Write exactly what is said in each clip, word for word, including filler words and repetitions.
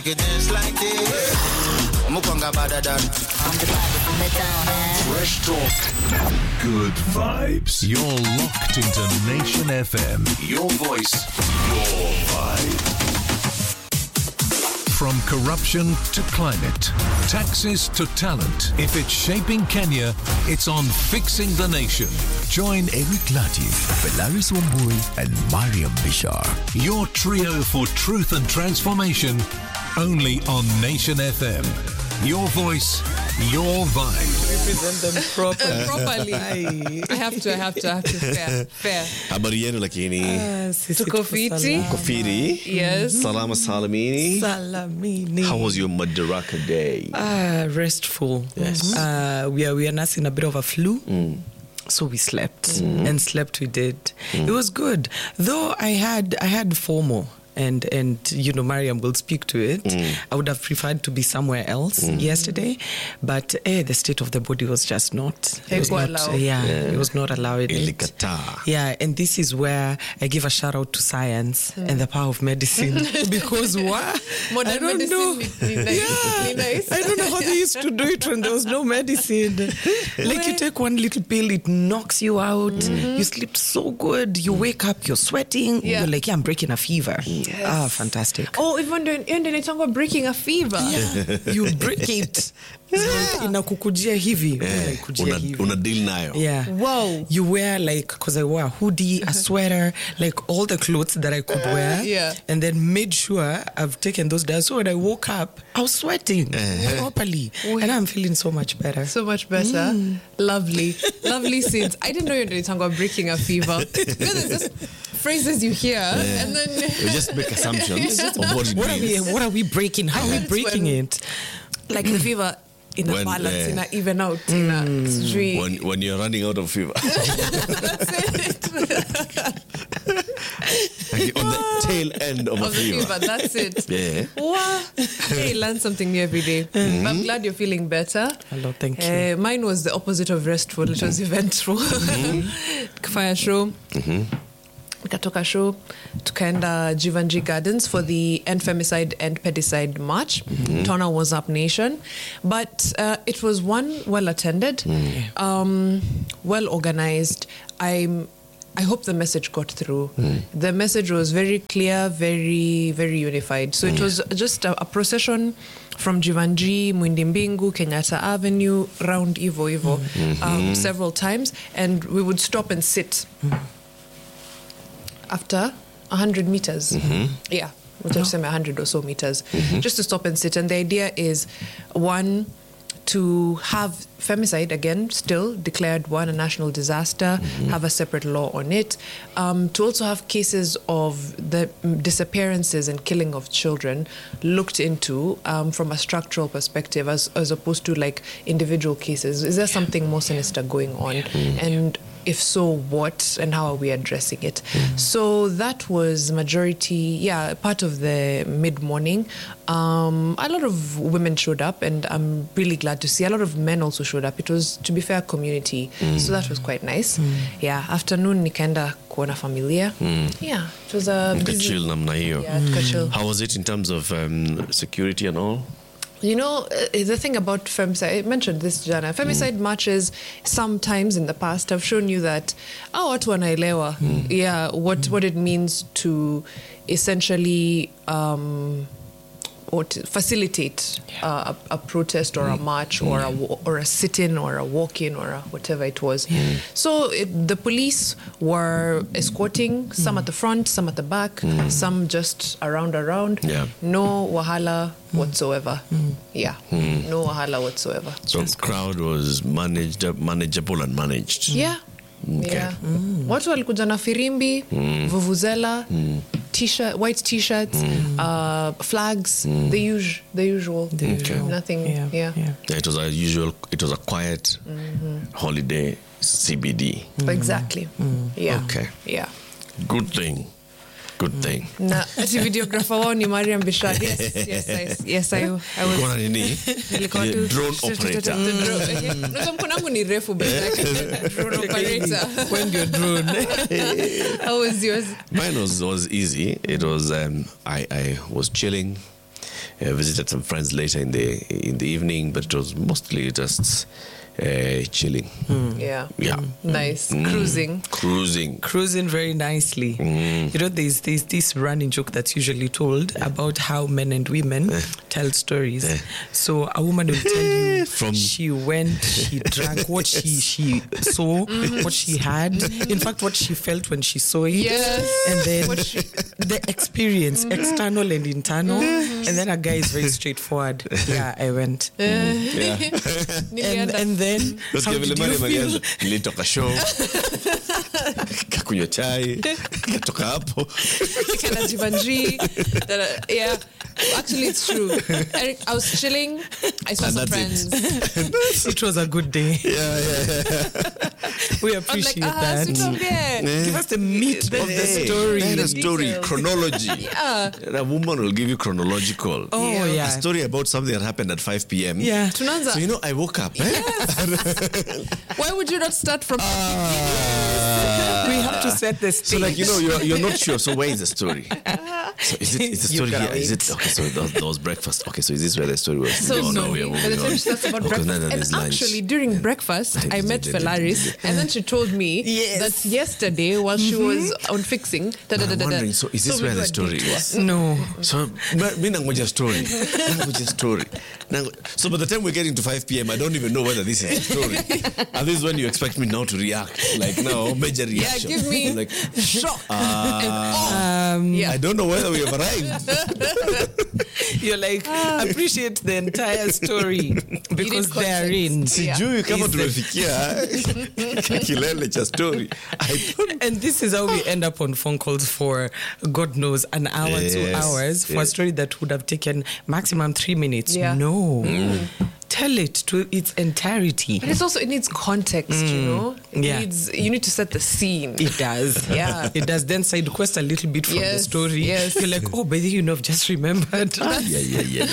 you can dance like this. Mukwanga badadan. I'm the body from the town, man. Fresh talk. Good vibes. You're locked into Nation F M. Your voice. Your vibe. From corruption to climate, taxes to talent, if it's shaping Kenya, it's on Fixing the Nation. Join Eric Latif, Belarus Wambui, and Mariam Bishar. Your trio for truth and transformation, only on Nation F M. Your voice, your vibe. Represent them properly. properly. I have to, I have to, I have to. Fair, fair. Habari yenu lakini. Tuko fiti. Kofiri. Yes. Salama salamini. Salamini. How was your Madaraka day? Ah, restful. Yes. Uh, we are we are nursing a bit of a flu. Mm. So we slept Mm. and slept we did. Mm. It was good. Though I had I had FOMO. And, and you know, Mariam will speak to it. Mm. I would have preferred to be somewhere else mm. yesterday. But eh, the state of the body was just not... It was not uh, yeah, yeah, it was not allowing it. Yeah, and this is where I give a shout out to science mm. and the power of medicine. Because what? Modern I don't medicine know. Be, be nice. Yeah, be nice. I don't know how they used to do it when there was no medicine. Like you take one little pill, it knocks you out. Mm-hmm. You sleep so good. You wake up, you're sweating. Yeah. You're like, yeah, I'm breaking a fever. Yes. Ah, fantastic. Oh, even doing even talking about breaking a fever. Yeah. You break it. Yeah. Inakukujia hivi. Una, una deal nayo. Yeah. Wow. You wear like, because I wore a hoodie, a sweater, like all the clothes that I could wear. Yeah. And then made sure I've taken those down. So when I woke up, I was sweating uh-huh. properly. And I'm feeling so much better. So much better. Mm. Lovely. Lovely scenes. I didn't know you were talking about breaking a fever. Because it's just phrases you hear yeah. and then... You just make assumptions of what it what means. Are we, what are we breaking? How are we breaking when, it? Like the fever... in a when, balance, uh, in a even out, in a mm. when, when you're running out of fever. That's it. Like on the tail end of, of a fever. fever. That's it. Yeah. Wow. Hey, learn something new every day. Mm-hmm. I'm glad you're feeling better. Hello, thank you. Uh, mine was the opposite of restful. It was eventful. Kafanya show. Mm-hmm. Nikatoka show, tukaenda Jivanji Gardens for the End Femicide and Pedicide March. Mm-hmm. Turnout was up nation. But uh, it was one well-attended, mm. um, well-organized. I'm, I hope the message got through. Mm. The message was very clear, very, very unified. So mm. it was just a, a procession from Jivanji, Mwindimbingu, Kenyatta Avenue, round Ivo Ivo, mm-hmm. um, several times. And we would stop and sit. Mm. After one hundred meters. Mm-hmm. Yeah, we'll just say one hundred or so meters. Mm-hmm. Just to stop and sit. And the idea is, one, to have femicide, again, still declared one a national disaster, mm-hmm. have a separate law on it. Um, to also have cases of the disappearances and killing of children looked into um, from a structural perspective as, as opposed to like individual cases. Is there something more sinister going on? Mm-hmm. And if so, what and how are we addressing it? Mm-hmm. So that was majority, yeah, part of the mid-morning. Um, a lot of women showed up, and I'm really glad to see a lot of men also showed up. It was, to be fair, community. Mm-hmm. So that was quite nice. Mm-hmm. Yeah, afternoon, nikaenda kuona familia. Mm-hmm. Yeah, it was a busy... chill namna hiyo. Yeah, mm-hmm. How was it in terms of um, security and all? You know, uh, the thing about femicide, I mentioned this, Jana. Femicide mm. marches sometimes in the past have shown you that, oh, watu wanaelewa, mm. yeah, what, mm. what it means to essentially um, or to facilitate yeah. uh, a, a protest or mm. a march mm. or a or a sit-in or a walk-in or a whatever it was. Mm. So it, the police were escorting mm. some at the front, some at the back, mm. some just around around. Yeah. No wahala mm. whatsoever. Mm. Yeah, mm. no wahala whatsoever. So the crowd was managed, manageable and managed. Yeah. Okay. Yeah. Mm. Watu walikuja na firimbi, mm. vuvuzela, mm. t-shirt, white t-shirts, mm. uh, flags, mm. the usual, the usual. The okay. usual. Nothing. Yeah. Yeah. Yeah. yeah. It was a usual. It was a quiet mm-hmm. holiday C B D. Mm. Exactly. Mm. Yeah. Okay. Yeah. Good thing. Good thing. Na ati videographer wao ni Mariam Bishar. Yes, yes, yes, yes. I, I was. Kuna nini? Nilikuwa drone operator. Ndio mkono wangu ni refu but drone operator. When your drone. How was yours? Mine was was easy. It was um, I I was chilling. uh, visited some friends later in the in the evening, but it was mostly just uh, chilling. Mm. Yeah. Yeah. Mm. Nice. Mm. Cruising. Cruising. Cruising very nicely. Mm. You know, there's, there's this running joke that's usually told about how men and women tell stories. So a woman will tell you From she went, she drank, what she, she saw, Mm-hmm. what she had, in fact, what she felt when she saw it. Yes. And then What she- the experience, external and internal. And then a guy is very straightforward. Yeah, I went. And, and then, how did you feel? Nilitoka show kakunywa chai katoka hapo. Kana jivanji. That, uh, yeah. Actually, it's true. Eric, I was chilling. I saw And some that's friends. it. It was a good day. Yeah, yeah, We I was like, appreciate ah, that. switch off here. Give us the meat of the Hey, story. tell a story, Details. chronology. Yeah. A woman will give you chronological. Oh, Yeah. yeah. A story about something that happened at five p.m. Yeah. Tunanza. So, you know, I woke up. Eh? Why would you not start from? We have to set the stage. So, like, you know, you're, you're not sure. So, where is the story? So, is it is the You story gotta here? Is it wait. okay? So, that, that was breakfast. Okay, so is this where the story was? So, no, so no, we are by the moving time on. she starts about Okay, breakfast, no, no, and there's lunch. actually during breakfast, I met Felaris, and then she told me Yes. that yesterday while she was on fixing, da, da, da, I'm da, da. wondering, so is this we where the got story detour. is? No. So, me nangoja story. Nangoja story. Nango- So, by the time we're getting to five p.m., I don't even know whether this is a story. And this is when you expect me now to react. Like, now, major Yeah, reaction. give me like, shock. ah, Um, Yeah. I don't know whether we have arrived. You're like, appreciate the entire story because need therein. context. Yeah. Sijui kama Is the- tumefikia kilele cha story. I don't And this is how we end up on phone calls for, God knows, an hour, two Yes, hours for a yes. story that would have taken maximum three minutes. Yeah. No. Tell it to its entirety. But it's also, it needs context, you know? It Yeah. needs, you need to set the scene. It does. Yeah. It does then side quest a little bit from the Yes, story. yes. You're like, oh, but you know, I've just remembered. yeah, yeah, yeah.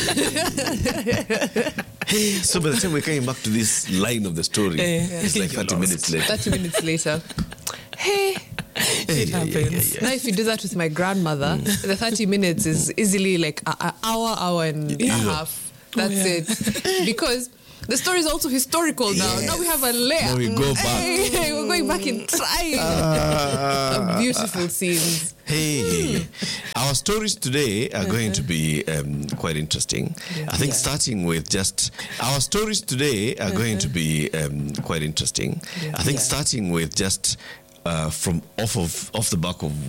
yeah. So by the time we're coming back to this line of the story, Eh. it's like thirty minutes later. thirty minutes later. Hey. It happens. Now, if you do that with my grandmother, the thirty minutes is easily like an hour, hour and a half. That's yeah. it. Because the story is also historical now. Now we have a layer. Now we go back. Hey, we're going back in time. Ah. Beautiful scenes. Hey, our stories today are going to be um, quite interesting. I think starting with just our stories today are going to be um, quite interesting. I think starting with just uh, from off of off the back of